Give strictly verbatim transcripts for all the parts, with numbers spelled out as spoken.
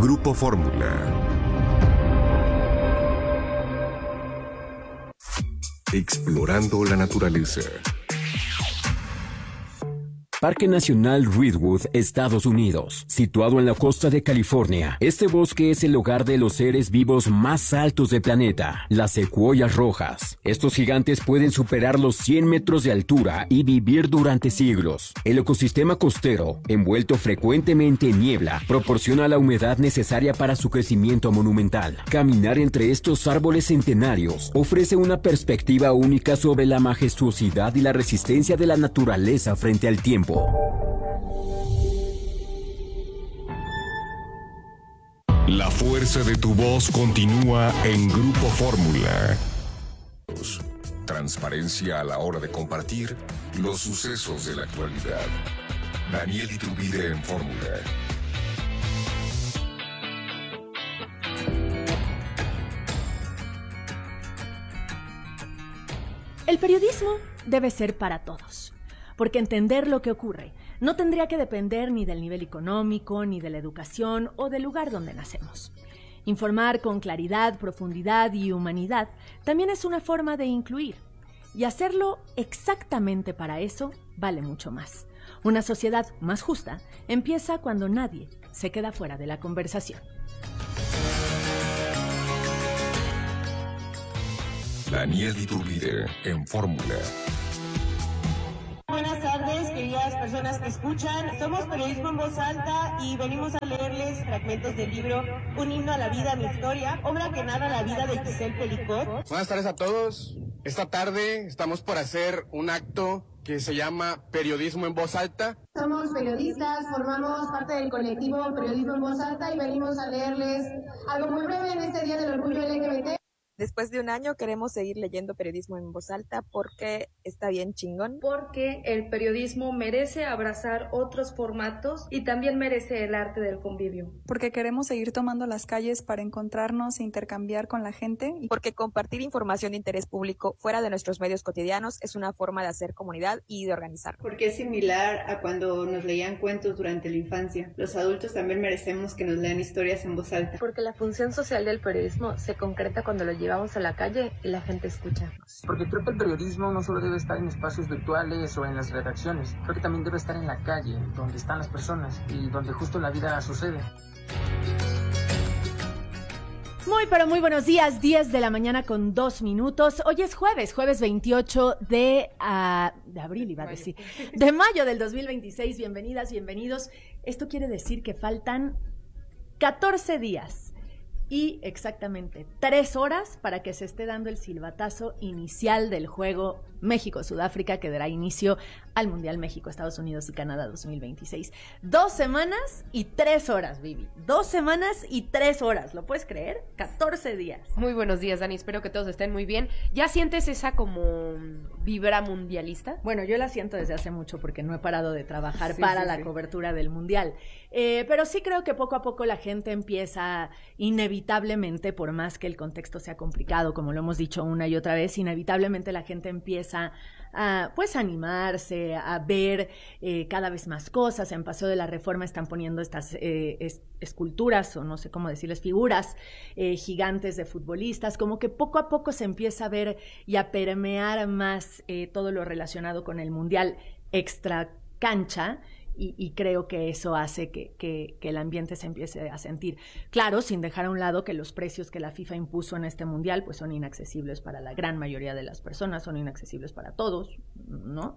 Grupo Fórmula. Explorando la naturaleza. Parque Nacional Redwood, Estados Unidos. Situado en la costa de California, este bosque es el hogar de los seres vivos más altos del planeta, las secuoyas rojas. Estos gigantes pueden superar los cien metros de altura y vivir durante siglos. El ecosistema costero, envuelto frecuentemente en niebla, proporciona la humedad necesaria para su crecimiento monumental. Caminar entre estos árboles centenarios ofrece una perspectiva única sobre la majestuosidad y la resistencia de la naturaleza frente al tiempo. La fuerza de tu voz continúa en Grupo Fórmula. Transparencia a la hora de compartir los sucesos de la actualidad. Daniel Iturbide en Fórmula. El periodismo debe ser para todos. Porque entender lo que ocurre no tendría que depender ni del nivel económico, ni de la educación o del lugar donde nacemos. Informar con claridad, profundidad y humanidad también es una forma de incluir. Y hacerlo exactamente para eso vale mucho más. Una sociedad más justa empieza cuando nadie se queda fuera de la conversación. Daniel Iturbide en Fórmula. Buenas tardes, queridas personas que escuchan. Somos Periodismo en Voz Alta y venimos a leerles fragmentos del libro Un himno a la vida, mi historia, obra que narra la vida de Giselle Pelicot. Buenas tardes a todos. Esta tarde estamos por hacer un acto que se llama Periodismo en Voz Alta. Somos periodistas, formamos parte del colectivo Periodismo en Voz Alta y venimos a leerles algo muy breve en este Día del Orgullo L G B T. Después de un año queremos seguir leyendo periodismo en voz alta porque está bien chingón. Porque el periodismo merece abrazar otros formatos y también merece el arte del convivio. Porque queremos seguir tomando las calles para encontrarnos e intercambiar con la gente. Y porque compartir información de interés público fuera de nuestros medios cotidianos es una forma de hacer comunidad y de organizar. Porque es similar a cuando nos leían cuentos durante la infancia. Los adultos también merecemos que nos lean historias en voz alta. Porque la función social del periodismo se concreta cuando lo llevamos a la calle y la gente escucha. Porque creo que el periodismo no solo debe estar en espacios virtuales o en las redacciones, creo que también debe estar en la calle, donde están las personas y donde justo la vida sucede. Muy, pero muy buenos días, diez de la mañana con dos minutos. Hoy es jueves, jueves veintiocho de, uh, de abril, iba a decir, de mayo del dos mil veintiséis. Bienvenidas, bienvenidos. Esto quiere decir que faltan catorce días. Y exactamente tres horas para que se esté dando el silbatazo inicial del juego México-Sudáfrica, que dará inicio al Mundial México, Estados Unidos y Canadá dos mil veintiséis. Dos semanas y tres horas, Vivi. Dos semanas y tres horas. ¿Lo puedes creer? catorce días. Muy buenos días, Dani. Espero que todos estén muy bien. ¿Ya sientes esa como vibra mundialista? Bueno, yo la siento desde hace mucho porque no he parado de trabajar sí, para sí, la sí. cobertura del Mundial. Eh, pero sí creo que poco a poco la gente empieza inevitablemente, por más que el contexto sea complicado, como lo hemos dicho una y otra vez, inevitablemente la gente empieza a pues animarse, a ver eh, cada vez más cosas. En Paseo de la Reforma están poniendo estas eh, es, esculturas, o no sé cómo decirles, figuras eh, gigantes de futbolistas, como que poco a poco se empieza a ver y a permear más eh, todo lo relacionado con el Mundial extra cancha. Y, y creo que eso hace que, que, que el ambiente se empiece a sentir. Claro, sin dejar a un lado que los precios que la FIFA impuso en este mundial pues son inaccesibles para la gran mayoría de las personas, son inaccesibles para todos, ¿no?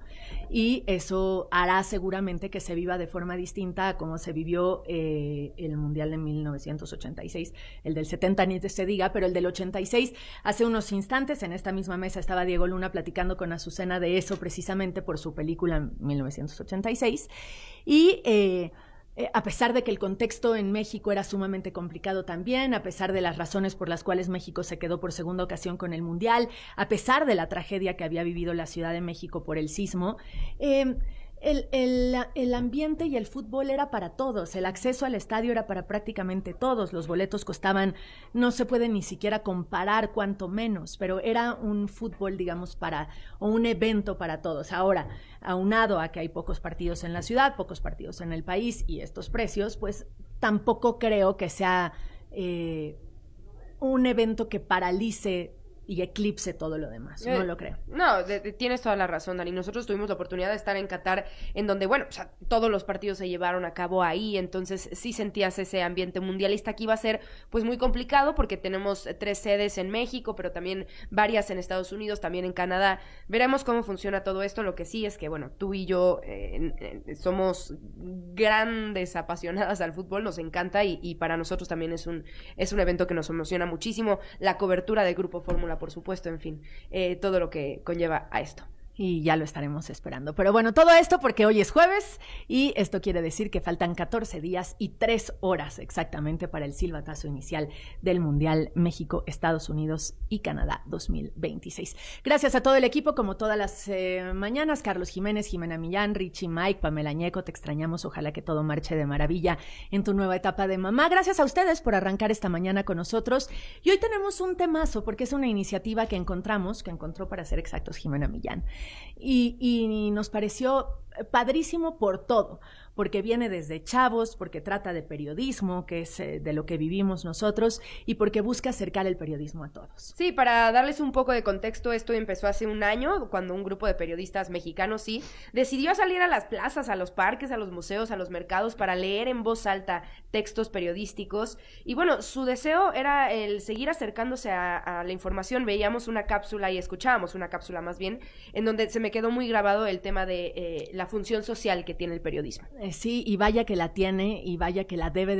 Y eso hará seguramente que se viva de forma distinta a como se vivió eh, el mundial de mil novecientos ochenta y seis. El del setenta ni se diga, pero el del ochenta y seis, hace unos instantes en esta misma mesa estaba Diego Luna platicando con Azucena de eso precisamente por su película mil novecientos ochenta y seis. Y eh, eh, a pesar de que el contexto en México era sumamente complicado también, a pesar de las razones por las cuales México se quedó por segunda ocasión con el Mundial, a pesar de la tragedia que había vivido la Ciudad de México por el sismo, eh, El, el, el ambiente y el fútbol era para todos, el acceso al estadio era para prácticamente todos, los boletos costaban, no se puede ni siquiera comparar cuánto menos, pero era un fútbol, digamos, para, o un evento para todos. Ahora, aunado a que hay pocos partidos en la ciudad, pocos partidos en el país y estos precios, pues tampoco creo que sea eh, un evento que paralice y eclipse todo lo demás, no Eh, lo creo. No, de, de, tienes toda la razón, Dani. Nosotros tuvimos la oportunidad de estar en Qatar, en donde, bueno, o sea, todos los partidos se llevaron a cabo ahí, entonces sí sentías ese ambiente mundialista. Aquí va a ser, pues, muy complicado porque tenemos tres sedes en México, pero también varias en Estados Unidos, también en Canadá. Veremos cómo funciona todo esto. Lo que sí es que, bueno, tú y yo eh, eh, somos grandes apasionadas al fútbol, nos encanta y, y para nosotros también es un, es un evento que nos emociona muchísimo. La cobertura de Grupo Fórmula, por supuesto, en fin, eh, todo lo que conlleva a esto. Y ya lo estaremos esperando. Pero bueno, todo esto porque hoy es jueves y esto quiere decir que faltan catorce días y tres horas exactamente para el silbatazo inicial del Mundial México, Estados Unidos y Canadá dos mil veintiséis. Gracias a todo el equipo, como todas las eh, mañanas, Carlos Jiménez, Jimena Millán, Richie, Mike, Pamela Ñeco, te extrañamos, ojalá que todo marche de maravilla en tu nueva etapa de mamá. Gracias a ustedes por arrancar esta mañana con nosotros. Y hoy tenemos un temazo porque es una iniciativa que encontramos, que encontró para ser exactos Jimena Millán. Y, y nos pareció padrísimo por todo, porque viene desde chavos, porque trata de periodismo, que es eh, de lo que vivimos nosotros, y porque busca acercar el periodismo a todos. Sí, para darles un poco de contexto, esto empezó hace un año, cuando un grupo de periodistas mexicanos, sí, decidió salir a las plazas, a los parques, a los museos, a los mercados, para leer en voz alta textos periodísticos, y bueno, su deseo era el seguir acercándose a, a la información. Veíamos una cápsula y escuchábamos una cápsula más bien, en donde se me quedó muy grabado el tema de eh, la función social que tiene el periodismo. Eh, sí, y vaya que la tiene, y vaya que la debe de